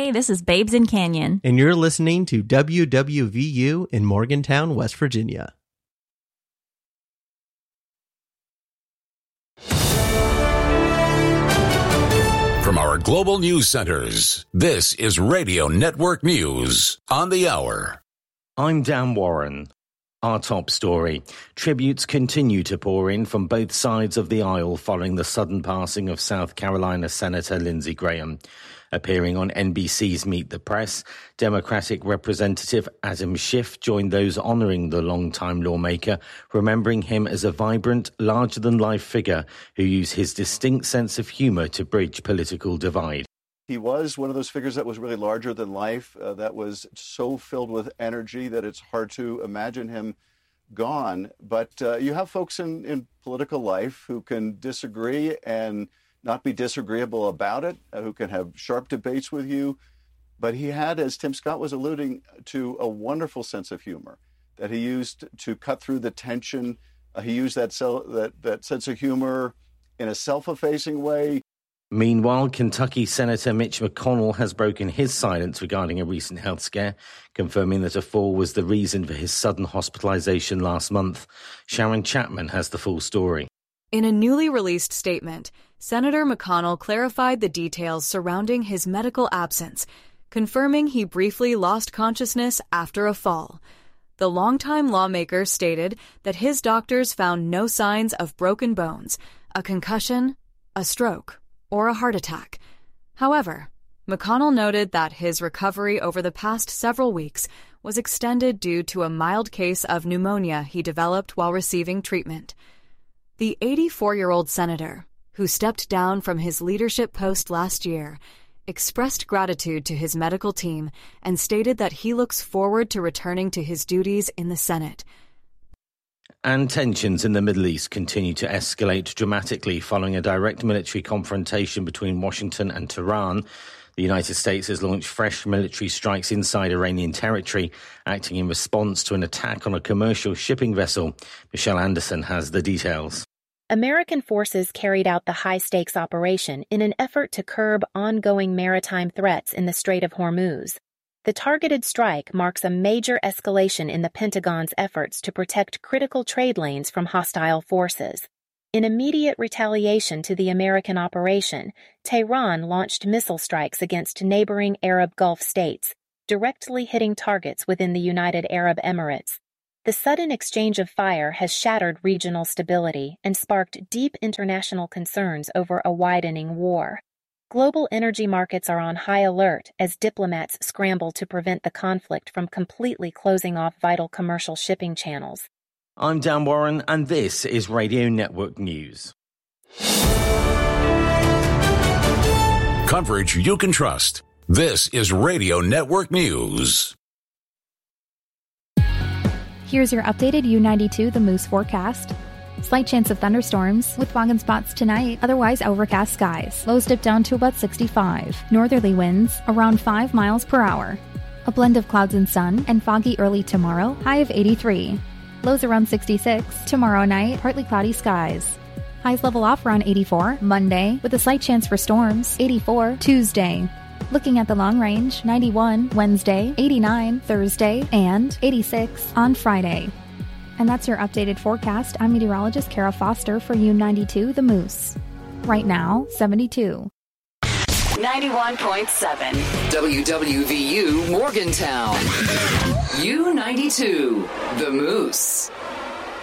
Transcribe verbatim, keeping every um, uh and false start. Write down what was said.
Hey, this is Babes in Canyon. And you're listening to W W V U in Morgantown, West Virginia. From our global news centers, this is Radio Network News on the hour. I'm Dan Warren. Our top story. Tributes continue to pour in from both sides of the aisle following the sudden passing of South Carolina Senator Lindsey Graham. Appearing on N B C's Meet the Press, Democratic Representative Adam Schiff joined those honouring the longtime lawmaker, remembering him as a vibrant, larger-than-life figure who used his distinct sense of humour to bridge political divide. He was one of those figures that was really larger than life, uh, that was so filled with energy that it's hard to imagine him gone. But uh, you have folks in, in political life who can disagree and not be disagreeable about it, uh, who can have sharp debates with you. But he had, as Tim Scott was alluding to, a wonderful sense of humor that he used to cut through the tension. Uh, he used that, sel- that, that sense of humor in a self-effacing way. Meanwhile, Kentucky Senator Mitch McConnell has broken his silence regarding a recent health scare, confirming that a fall was the reason for his sudden hospitalization last month. Sharon Chapman has the full story. In a newly released statement, Senator McConnell clarified the details surrounding his medical absence, confirming he briefly lost consciousness after a fall. The longtime lawmaker stated that his doctors found no signs of broken bones, a concussion, a stroke, or a heart attack. However, McConnell noted that his recovery over the past several weeks was extended due to a mild case of pneumonia he developed while receiving treatment. The eighty-four-year-old senator, who stepped down from his leadership post last year, expressed gratitude to his medical team and stated that he looks forward to returning to his duties in the Senate. And tensions in the Middle East continue to escalate dramatically following a direct military confrontation between Washington and Tehran. The United States has launched fresh military strikes inside Iranian territory, acting in response to an attack on a commercial shipping vessel. Michelle Anderson has the details. American forces carried out the high-stakes operation in an effort to curb ongoing maritime threats in the Strait of Hormuz. The targeted strike marks a major escalation in the Pentagon's efforts to protect critical trade lanes from hostile forces. In immediate retaliation to the American operation, Tehran launched missile strikes against neighboring Arab Gulf states, directly hitting targets within the United Arab Emirates. The sudden exchange of fire has shattered regional stability and sparked deep international concerns over a widening war. Global energy markets are on high alert as diplomats scramble to prevent the conflict from completely closing off vital commercial shipping channels. I'm Dan Warren, and this is Radio Network News. Coverage you can trust. This is Radio Network News. Here's your updated U ninety-two The Moose forecast. Slight chance of thunderstorms with fog and spots tonight, otherwise overcast skies. Lows dip down to about sixty-five. Northerly winds around five miles per hour. A blend of clouds and sun and foggy early tomorrow, high of eighty-three. Lows around sixty-six. Tomorrow night, partly cloudy skies. Highs level off around eighty-four. Monday, with a slight chance for storms, eighty-four. Tuesday. Looking at the long range, ninety-one Wednesday, eighty-nine Thursday, and eighty-six on Friday. And that's your updated forecast. I'm meteorologist Kara Foster for U ninety-two The Moose. Right now, seventy-two. ninety-one point seven W W V U Morgantown. U ninety-two The Moose.